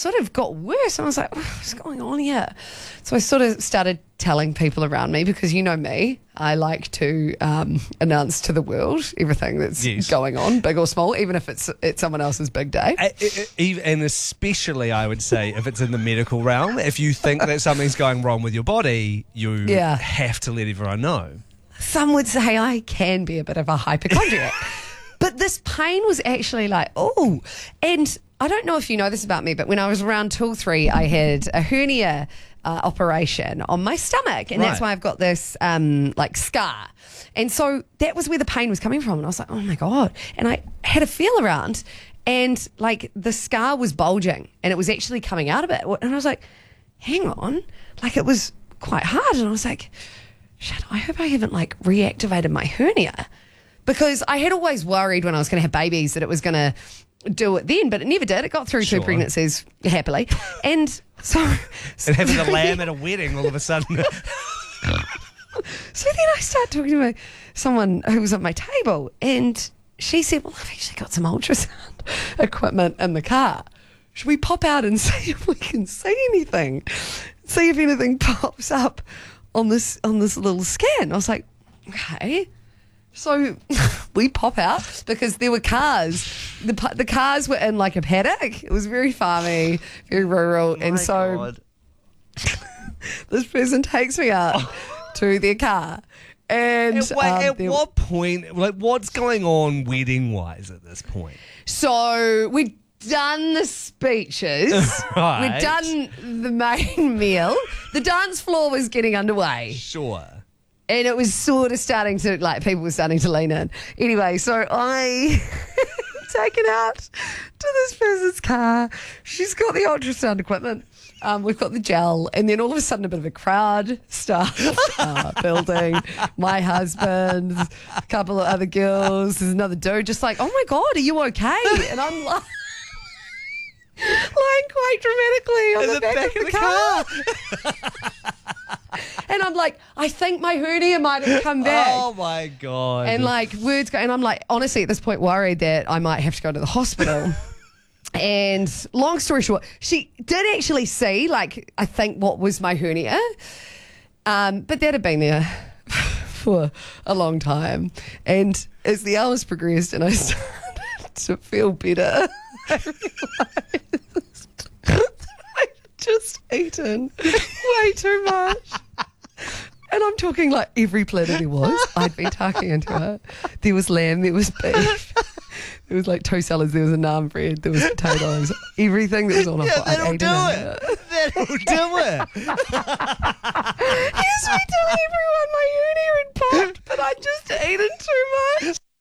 sort of got worse. And I was like, what's going on here? So I sort of started telling people around me, because you know me, I like to announce to the world everything that's going on, big or small, even if it's someone else's big day. And especially, I would say, if it's in the medical realm, if you think that something's going wrong with your body, you have to let everyone know. Some would say I can be a bit of a hypochondriac. But this pain was actually like, oh. And I don't know if you know this about me, but when I was around 2 or 3, I had a hernia operation on my stomach. And that's why I've got this like scar. And so that was where the pain was coming from. And I was like, oh my God. And I had a feel around, and like the scar was bulging and it was actually coming out of it. And I was like, hang on. Like it was quite hard. And I was like, shit, I hope I haven't like reactivated my hernia. Because I had always worried when I was going to have babies that it was going to do it then, but it never did. It got through 2 pregnancies happily. And so and having a lamb at a wedding all of a sudden. So then I started talking to someone who was at my table, and she said, well, I've actually got some ultrasound equipment in the car. Should we pop out and see if we can see anything? See if anything pops up on this little scan. I was like, okay. So we pop out because there were cars. The cars were in like a paddock. It was very farmy, very rural. And so this person takes me out to their car. And at what point, like what's going on wedding-wise at this point? So we'd done the speeches. We'd done the main meal. The dance floor was getting underway. Sure. And it was sort of starting to, like, people were starting to lean in. Anyway, so I taken out to this person's car. She's got the ultrasound equipment. We've got the gel. And then all of a sudden a bit of a crowd starts building. My husband, a couple of other girls, there's another dude just like, oh, my God, are you okay? And I'm like, lying quite dramatically on the back of the car. And I'm like, I think my hernia might have come back. Oh, my God. And like words go, and I'm like, honestly, at this point, worried that I might have to go to the hospital. And long story short, she did actually see, like, I think what was my hernia. But that had been there for a long time. And as the hours progressed and I started to feel better, I realised I'd just eaten way too much. And I'm talking like every platter there was, I'd been tucking into it. There was lamb, there was beef, there was like 2 salads, there was a naan bread, there was potatoes, everything that was on a pot. That'll do it. That'll do it. Yes, we tell everyone my hernia had popped, but I'd just eaten too much.